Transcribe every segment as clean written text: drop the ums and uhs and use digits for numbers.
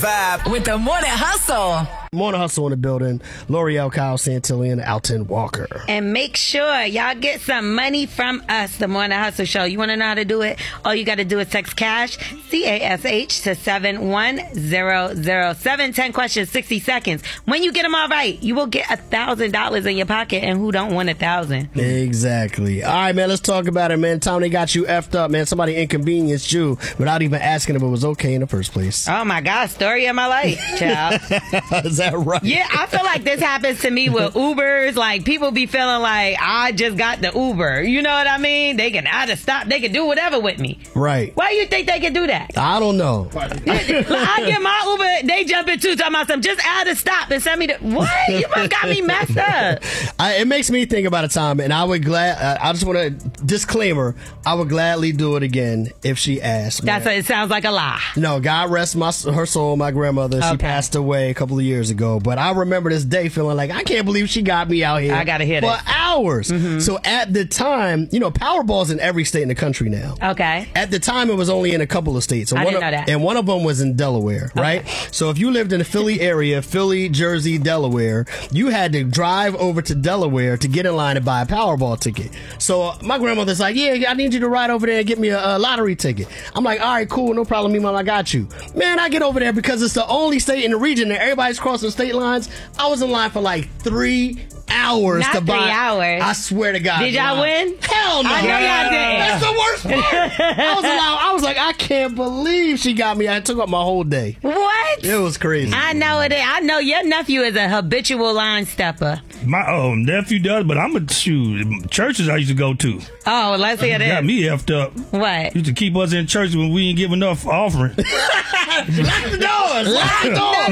vibe. With the Morning Hustle. Morning Hustle in the building. L'Oreal, Kyle Santillan, Alton Walker. And make sure y'all get some money from us, the Morning Hustle Show. You want to know how to do it? All you got to do is text CASH, C-A-S-H, to 71007. 10 questions, 60 seconds. When you get them all right, you will get $1,000 in your pocket. And who don't want 1,000? Exactly. All right, man, let's talk about it, man. Tom, they got you effed up, man. Somebody inconvenienced you without even asking if it was okay in the first place. Oh, my God. Story of my life, child. Is that right? Yeah, I feel like this happens to me with Ubers. Like, people be feeling like I just got the Uber. You know what I mean? They can either stop, they can do whatever with me. Right. Why do you think they can do that? I don't know. I get my Uber, they jump into talking about something. Just add a stop and send me the... What? You must got me messed up. It makes me think about a time, and I would I just want to disclaimer, I would gladly do it again if she asked. It sounds like a lie. No, God rest her soul, my grandmother. She passed away a couple of years ago, but I remember this day feeling like, I can't believe she got me out here. I gotta hear for this. hours. Mm-hmm. So at the time, Powerball's in every state in the country now. Okay. At the time, it was only in a couple of states. I didn't know that. And one of them was in Delaware, right? Okay. So if you lived in the Philly area, Philly, Jersey, Delaware, you had to drive over to Delaware to get in line and buy a Powerball ticket. So my grandmother's like, yeah, I need you to ride over there and get me a lottery ticket. I'm like, all right, cool, no problem, Mom, I got you. Man, I get over there because it's the only state in the region that everybody's crossing state lines. I was in line for like 3 hours Not to buy. 3 hours. I swear to God. Did y'all win? Hell no. I know y'all did. That's the worst part. I was like, I can't believe she got me. I took up my whole day. What? It was crazy. I know it is. I know your nephew is a habitual line stepper. My nephew does, but I'm churches I used to go to. Oh, let's hear this. Got me effed up. What? Used to keep us in church when we didn't give enough offering. Lock the doors. Lock the doors.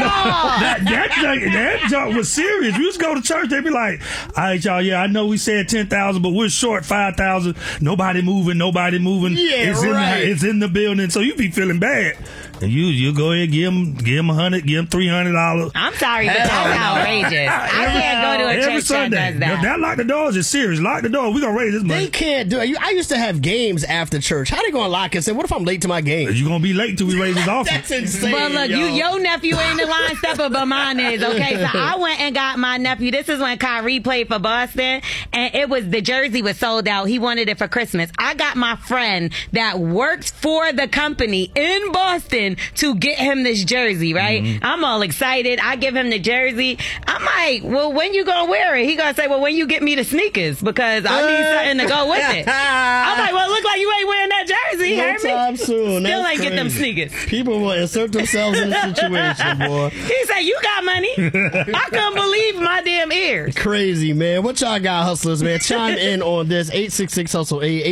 That junk was serious. We used to go to church. They'd be like, all right, y'all, yeah, I know we said 10,000, but we're short 5,000. Nobody moving. Yeah, It's in the building. So you be feeling bad. And you go ahead, give them $100, give them $300. I'm sorry, but that's outrageous. I can't go to a Every church Sunday. that does that. That lock the doors is serious. Lock the door. We're going to raise this money. They can't do it. I used to have games after church. How they going to lock us in? What if I'm late to my game? You're going to be late till we raise this offering. That's insane. But look, your nephew ain't the line stepper, but mine is. Okay, so I went and got my nephew. This is when Kyrie played for Boston, and the jersey was sold out. He wanted it for Christmas. I got my friend that works for the company in Boston to get him this jersey, right? Mm-hmm. I'm all excited. I give him the jersey. I'm like, well, when you gonna wear it? He gonna say, well, when you get me the sneakers, because I need something to go with it. I'm like, well, it look like you ain't wearing that jersey. No time soon. Still That's ain't get them crazy. sneakers. People will insert themselves in the situation, boy. He said, you got money. I couldn't believe my damn ears. Crazy, man. What y'all got, hustlers, man? Chime in on this. 866-HUSTLE-8,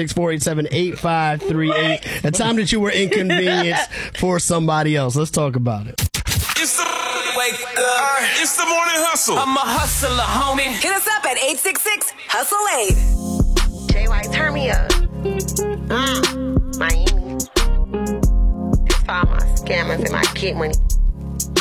866-487-8538. A time that you were inconvenienced for somebody else. Let's talk about it. It's the It's the Morning Hustle. I'm a hustler, homie. Hit us up at 866-HUSTLE-8. JY, turn me up. Miami. It's for all my scammers and my kid money.